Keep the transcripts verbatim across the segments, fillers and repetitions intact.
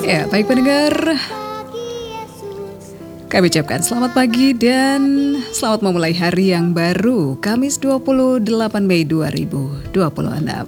Ya, baik pendengar, kami ucapkan selamat pagi dan selamat memulai hari yang baru, Kamis dua puluh delapan Mei dua ribu dua puluh enam.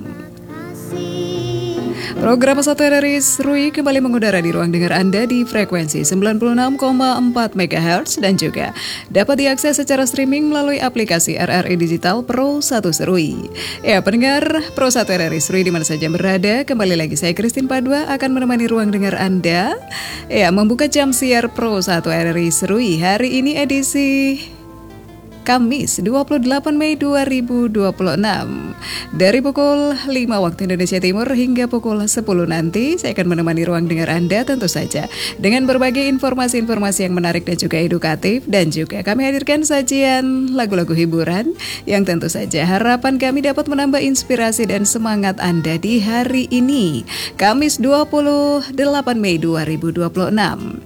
Program satu R R I Serui kembali mengudara di ruang dengar Anda di frekuensi sembilan puluh enam koma empat megahertz dan juga dapat diakses secara streaming melalui aplikasi R R I Digital Pro satu Serui. Ya, pendengar Pro satu R R I Serui di mana saja berada, kembali lagi saya Christine Padua akan menemani ruang dengar Anda. Ya, membuka jam siar Pro satu R R I Serui hari ini edisi Kamis dua puluh delapan Mei dua ribu dua puluh enam. Dari pukul lima waktu Indonesia Timur hingga pukul sepuluh nanti saya akan menemani ruang dengar Anda tentu saja dengan berbagai informasi-informasi yang menarik dan juga edukatif, dan juga kami hadirkan sajian lagu-lagu hiburan yang tentu saja harapan kami dapat menambah inspirasi dan semangat Anda di hari ini Kamis dua puluh delapan Mei dua ribu dua puluh enam.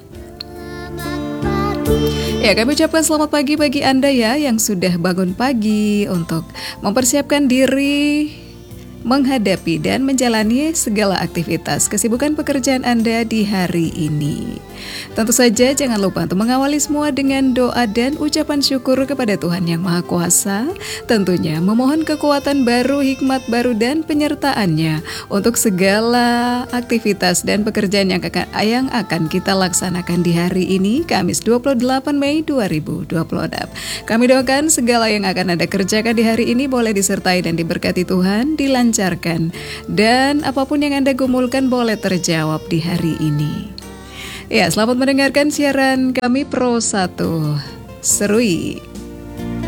Ya, kami ucapkan selamat pagi bagi Anda ya yang sudah bangun pagi untuk mempersiapkan diri menghadapi dan menjalani segala aktivitas kesibukan pekerjaan Anda di hari ini. Tentu saja jangan lupa untuk mengawali semua dengan doa dan ucapan syukur kepada Tuhan Yang Maha Kuasa. Tentunya memohon kekuatan baru, hikmat baru dan penyertaannya untuk segala aktivitas dan pekerjaan yang akan, yang akan kita laksanakan di hari ini Kamis dua puluh delapan Mei dua ribu dua puluh enam. Kami doakan segala yang akan Anda kerjakan di hari ini boleh disertai dan diberkati Tuhan, dilancarkan, dan apapun yang Anda gumulkan boleh terjawab di hari ini. Ya, selamat mendengarkan siaran kami Pro satu Serui.